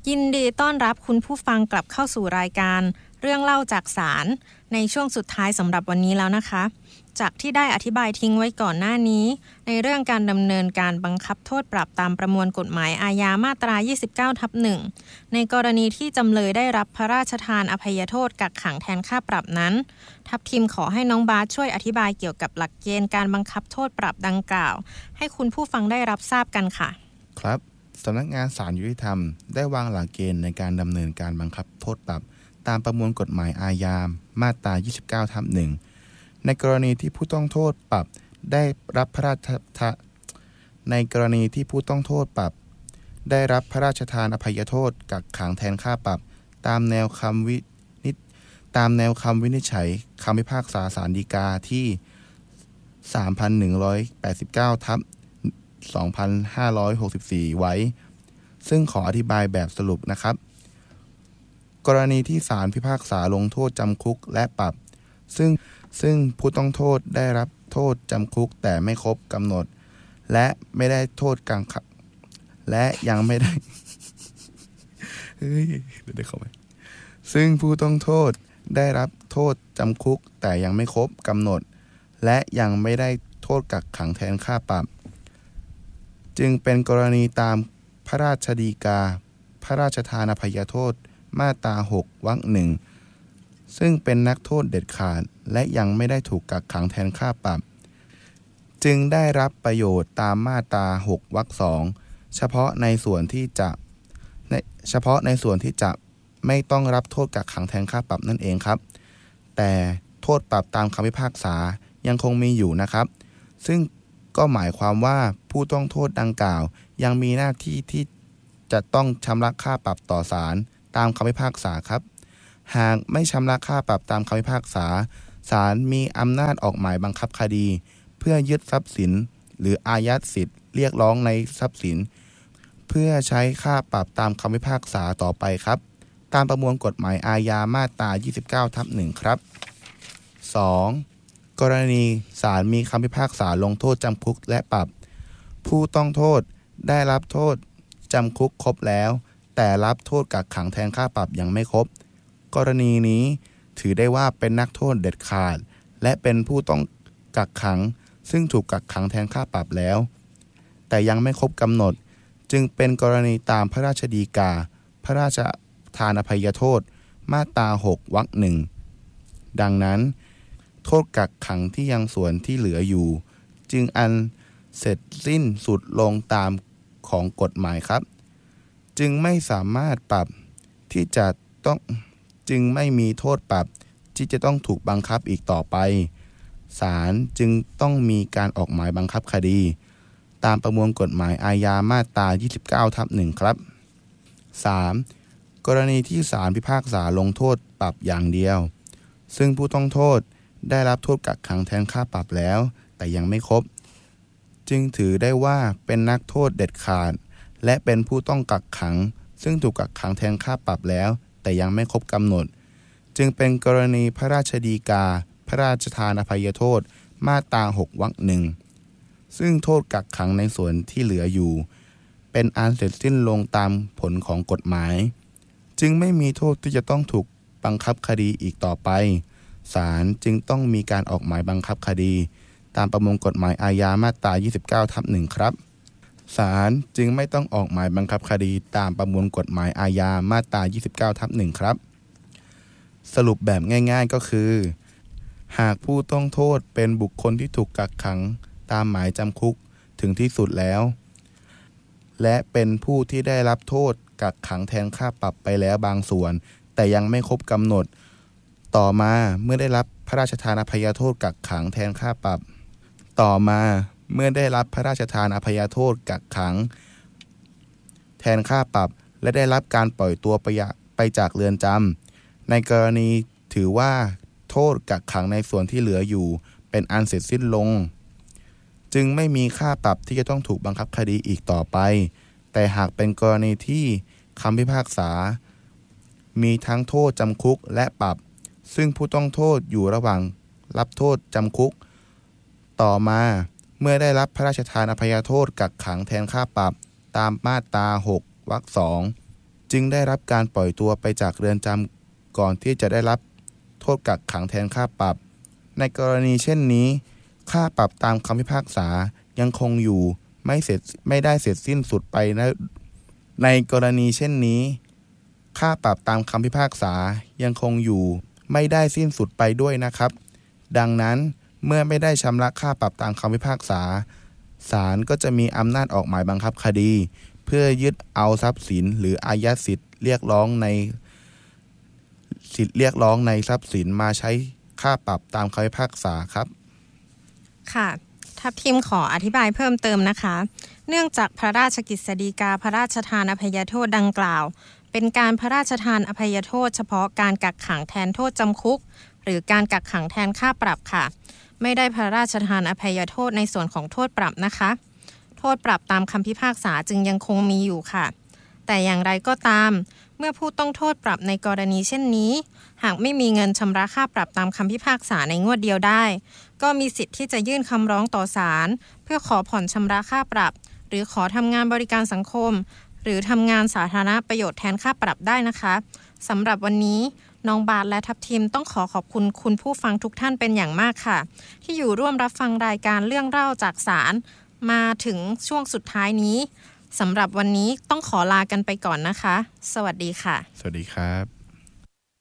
ยินดีต้อนรับคุณผู้ฟังกลับเข้าสู่รายการเรื่องเล่าจากศาลในช่วงสุดท้ายสำหรับวันนี้แล้วนะคะจากที่ได้อธิบายทิ้งไว้ก่อนหน้านี้ในเรื่องการดำเนินการบังคับโทษปรับตามประมวลกฎหมายอาญามาตรา 29/1 ในกรณีที่จำเลยได้รับพระราชทานอภัยโทษกักขังแทนค่าปรับนั้นทัพทีมขอให้น้องบาสช่วยอธิบายเกี่ยวกับหลักเกณฑ์การบังคับโทษปรับดังกล่าวให้คุณผู้ฟังได้รับทราบกันค่ะครับสำนักงานศาลยุติธรรมได้วางหลักเกณฑ์ในการดำเนินการบังคับโทษปรับตามประมวลกฎหมายอาญามาตรา 29/1 ในกรณีที่ผู้ต้องโทษปรับได้รับพระราชทานอภัยโทษกักขังแทนค่าปรับตามแนวคำวินิจฉัยคำพิพากษาศาลฎีกาที่ 3189/2564 ไว้ซึ่งขออธิบายแบบสรุปนะครับกรณีที่ศาลพิพากษาลงโทษจำคุกและปรับซึ่งผู้ต้องโทษได้รับโทษจำคุกแต่ไม่ครบกำหนดและไม่ได้โทษกักขังและยังไม่ได้ ซึ่งผู้ต้องโทษได้รับโทษจำคุกแต่ยังไม่ครบกำหนดและยังไม่ได้โทษกักขังแทนค่าปรับจึงเป็นกรณีตามพระราชฎีกาพระราชทานอภัยโทษมาตรา 6 วรรค 1ซึ่งเป็นนักโทษเด็ดขาดและยังไม่ได้ถูกกักขังแทนค่าปรับจึงได้รับประโยชน์ตามมาตรา 6 วรรค 2เฉพาะในส่วนที่จะไม่ต้องรับโทษกักขังแทนค่าปรับนั่นเองครับแต่โทษปรับตามคำพิพากษายังคงมีอยู่นะครับซึ่งก็หมายความว่าผู้ต้องโทษดังกล่าวยังมีหน้าที่ที่จะต้องชำระค่าปรับต่อศาลตามคำพิพากษาครับหากไม่ชำระค่าปรับตามคำพิพากษาศาลมีอำนาจออกหมายบังคับคดีเพื่อยึดทรัพย์สินหรืออายัดสิทธิ์เรียกร้องในทรัพย์สินเพื่อใช้ค่าปรับตามคำพิพากษาต่อไปครับตามประมวลกฎหมายอาญามาตรา 29/1 ครับ 2. กรณีศาลมีคำพิพากษาลงโทษจำคุกและปรับผู้ต้องโทษได้รับโทษจำคุกครบแล้วแต่รับโทษกักขังแทนค่าปรับยังไม่ครบกรณีนี้ถือได้ว่าเป็นนักโทษเด็ดขาดและเป็นผู้ต้องกักขังซึ่งถูกกักขังแทนค่าปรับแล้วแต่ยังไม่ครบกำหนดจึงเป็นกรณีตามพระราชฎีกาพระราชทานอภัยโทษมาตรา 6 วรรค 1ดังนั้นโทษกักขังที่ยังส่วนที่เหลืออยู่จึงอันเสร็จสิ้นสุดลงตามของกฎหมายครับจึงไม่สามารถปรับที่จะต้องจึงไม่มีโทษปรับที่จะต้องถูกบังคับอีกต่อไปศาลจึงต้องมีการออกหมายบังคับคดีตามประมวลกฎหมายอาญามาตรา 29/1 ครับ 3. กรณีที่ศาลพิพากษาลงโทษปรับอย่างเดียวซึ่งผู้ต้องโทษได้รับโทษกักขังแทนค่าปรับแล้วแต่ยังไม่ครบจึงถือได้ว่าเป็นนักโทษเด็ดขาดและเป็นผู้ต้องกักขังซึ่งถูกกักขังแทนค่าปรับแล้วแต่ยังไม่ครบกำหนดจึงเป็นกรณีพระราชฎีกาพระราชทานอภัยโทษมาตรา 6 วรรค 1ซึ่งโทษกักขังในส่วนที่เหลืออยู่เป็นอันเสร็จสิ้นลงตามผลของกฎหมายจึงไม่มีโทษที่จะต้องถูกบังคับคดีอีกต่อไปศาลจึงต้องมีการออกหมายบังคับคดีตามประมวลกฎหมายอาญามาตรา 29/1 ครับศาลจึงไม่ต้องออกหมายบังคับคดีตามประมวลกฎหมายอาญามาตรา 29/1 ครับสรุปแบบง่ายๆก็คือหากผู้ต้องโทษเป็นบุคคลที่ถูกกักขังตามหมายจำคุกถึงที่สุดแล้วและเป็นผู้ที่ได้รับโทษกักขังแทนค่าปรับไปแล้วบางส่วนแต่ยังไม่ครบกำหนดต่อมาเมื่อได้รับพระราชทานอภัยโทษกักขังแทนค่าปรับและได้รับการปล่อยตัวไปจากเรือนจำในกรณีถือว่าโทษกักขังในส่วนที่เหลืออยู่เป็นอันเสร็จสิ้นลงจึงไม่มีค่าปรับที่จะต้องถูกบังคับคดีอีกต่อไปแต่หากเป็นกรณีที่คำพิพากษามีทั้งโทษจำคุกและปรับซึ่งผู้ต้องโทษอยู่ระหว่างรับโทษจำคุกต่อมาเมื่อได้รับพระราชทานอภัยโทษกักขังแทนค่าปรับตามมาตรา 6 วรรค 2 จึงได้รับการปล่อยตัวไปจากเรือนจำก่อนที่จะได้รับโทษกักขังแทนค่าปรับในกรณีเช่นนี้ค่าปรับตามคำพิพากษายังคงอยู่ไม่ได้เสร็จสิ้นสุดไปในกรณีเช่นนี้ค่าปรับตามคำพิพากษายังคงอยู่ไม่ได้สิ้นสุดไปด้วยนะครับดังนั้นเมื่อไม่ได้ชำระค่าปรับตามคำพิพากษาศาลก็จะมีอำนาจออกหมายบังคับคดีเพื่อยึดเอาทรัพย์สินหรืออายัดสิทธิ์เรียกร้องในทรัพย์สินมาใช้ค่าปรับตามคำพิพากษาครับค่ะทัพทีมขออธิบายเพิ่มเติมนะคะเนื่องจากพระราชกฤษฎีกาพระราชทานอภัยโทษดังกล่าวเป็นการพระราชทานอภัยโทษเฉพาะการกักขังแทนโทษจำคุกหรือการกักขังแทนค่าปรับค่ะไม่ได้พระราชทานอภัยโทษในส่วนของโทษปรับนะคะโทษปรับตามคำพิพากษาจึงยังคงมีอยู่ค่ะแต่อย่างไรก็ตามเมื่อผู้ต้องโทษปรับในกรณีเช่นนี้หากไม่มีเงินชำระค่าปรับตามคำพิพากษาในงวดเดียวได้ก็มีสิทธิ์ที่จะยื่นคำร้องต่อศาลเพื่อขอผ่อนชำระค่าปรับหรือขอทำงานบริการสังคมหรือทำงานสาธารณประโยชน์แทนค่าปรับได้นะคะสำหรับวันนี้น้องบาสและทัพทีมต้องขอขอบคุณคุณผู้ฟังทุกท่านเป็นอย่างมากค่ะที่อยู่ร่วมรับฟังรายการเรื่องเล่าจากศาลมาถึงช่วงสุดท้ายนี้สำหรับวันนี้ต้องขอลากันไปก่อนนะคะสวัสดีค่ะสวัสดีครับ